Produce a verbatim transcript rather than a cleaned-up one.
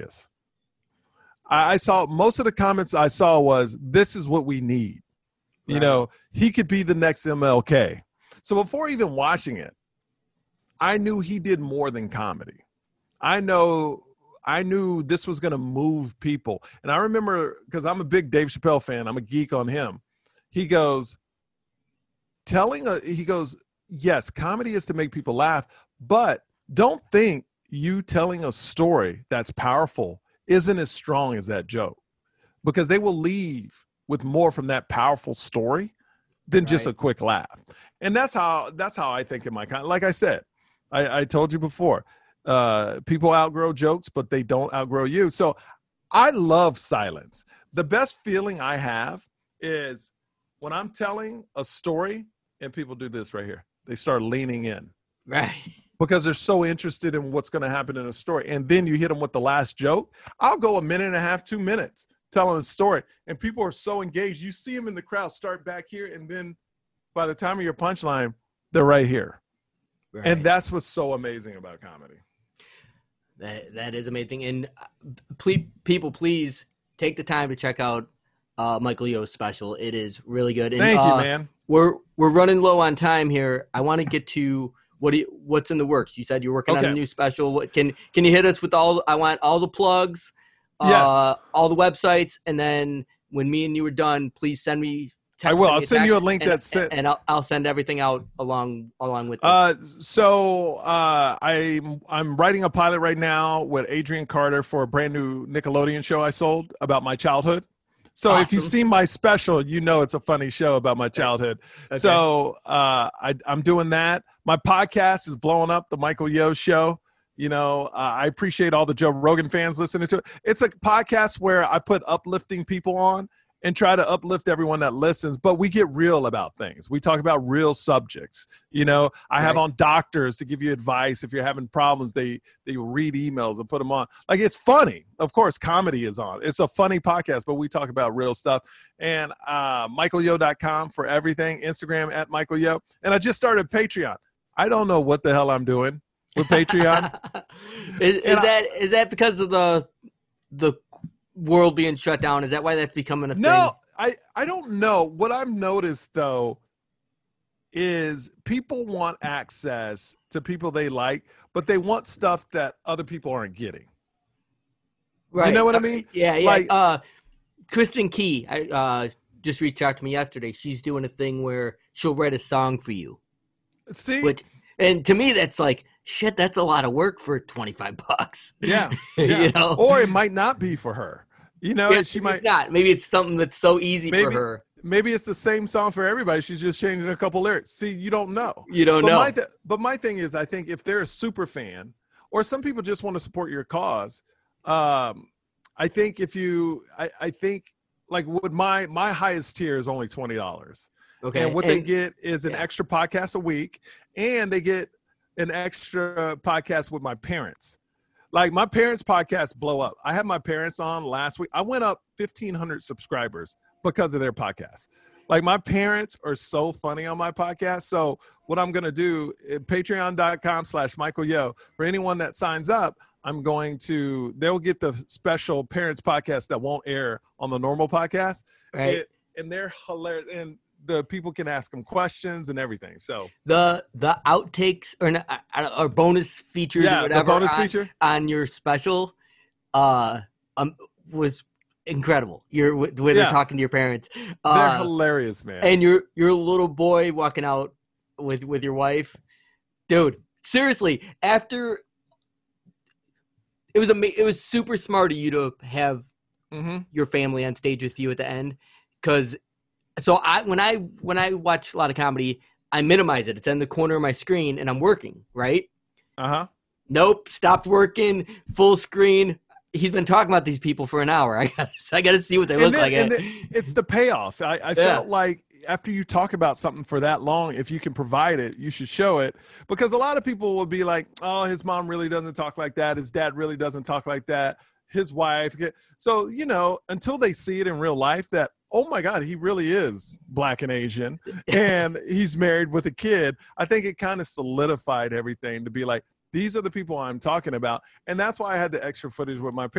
this. I, I saw most of the comments I saw was, this is what we need. Right. You know, he could be the next M L K. So before even watching it, I knew he did more than comedy. I know I knew this was going to move people. And I remember, because I'm a big Dave Chappelle fan, I'm a geek on him. He goes, telling a, he goes, yes, comedy is to make people laugh, but don't think you telling a story that's powerful isn't as strong as that joke, because they will leave with more from that powerful story than right. just a quick laugh. And that's how, that's how I think in my kind. Like I said, I, I told you before, uh, people outgrow jokes, but they don't outgrow you. So I love silence. The best feeling I have is when I'm telling a story and people do this right here. They start leaning in. Right. Because they're so interested in what's going to happen in a story. And then you hit them with the last joke. I'll go a minute and a half, two minutes telling a story. And people are so engaged. You see them in the crowd start back here. And then by the time of your punchline, they're right here. Right. And that's what's so amazing about comedy. That That is amazing. And please, people, please take the time to check out uh, Michael Yo's special. It is really good. And, Thank you, uh, man. We're we're running low on time here. I want to get to what do you, what's in the works. You said you're working okay. on a new special. What can can you hit us with all? I want all the plugs, yes, uh, all the websites, and then when me and you are done, please send me. Text, I will. Send I'll send you a link and, that's sent, and I'll I'll send everything out along along with this. Uh, so uh, I'm I'm writing a pilot right now with Adrian Carter for a brand new Nickelodeon show I sold about my childhood. So awesome. If you've seen my special, you know it's a funny show about my childhood. Okay. So uh, I, I'm doing that. My podcast is blowing up, The Michael Yo Show. You know, uh, I appreciate all the Joe Rogan fans listening to it. It's a podcast where I put uplifting people on and try to uplift everyone that listens, but we get real about things. We talk about real subjects. You know, I have right. on doctors to give you advice. If you're having problems, they, they will read emails and put them on. Like, it's funny. Of course, comedy is on. It's a funny podcast, but we talk about real stuff. And uh, Michael Yo dot com for everything. Instagram at Michael Yo. And I just started Patreon. I don't know what the hell I'm doing with Patreon. is is that I, is that because of the the world being shut down? Is that why that's becoming a thing? No, I, I don't know. What I've noticed, though, is people want access to people they like, but they want stuff that other people aren't getting. Right. You know what I mean? Yeah, yeah. Like, uh, Kristen Key I, uh, just reached out to me yesterday. She's doing a thing where she'll write a song for you. See? Which, and to me, that's like, shit, that's a lot of work for twenty-five bucks. Yeah. yeah. You know? Or it might not be for her. You know, yeah, she might not. Maybe it's something that's so easy maybe, for her. Maybe it's the same song for everybody. She's just changing a couple lyrics. See, you don't know. You don't but know. My th- but my thing is, I think if they're a super fan, or some people just want to support your cause, um, I think if you, I, I think like with my my highest tier is only twenty dollars. Okay. And what and, they get is an yeah. extra podcast a week, and they get an extra podcast with my parents. Like, my parents' podcasts blow up. I had my parents on last week. I went up fifteen hundred subscribers because of their podcast. Like, my parents are so funny on my podcast. So what I'm going to do, patreon.com slash Michael Yo, for anyone that signs up, I'm going to, they'll get the special parents podcast that won't air on the normal podcast. Right. It, and they're hilarious. And the people can ask them questions and everything. So the the outtakes or or bonus features yeah, or whatever the bonus on, feature on your special uh um was incredible. You're the way yeah. they're talking to your parents. They're uh, hilarious, man. And your your little boy walking out with with your wife, dude. Seriously, after it was ama- it was super smart of you to have mm-hmm. your family on stage with you at the end, because. So I when I when I watch a lot of comedy, I minimize it. It's in the corner of my screen, and I'm working, right? Uh-huh. Nope, stopped working, full screen. He's been talking about these people for an hour. I got I got to see what they and look then, like. And the, it's the payoff. I, I yeah. felt like after you talk about something for that long, if you can provide it, you should show it. Because a lot of people will be like, oh, his mom really doesn't talk like that. His dad really doesn't talk like that. His wife. So, you know, until they see it in real life that, oh my God, he really is Black and Asian and he's married with a kid. I think it kind of solidified everything to be like, these are the people I'm talking about. And that's why I had the extra footage with my parents.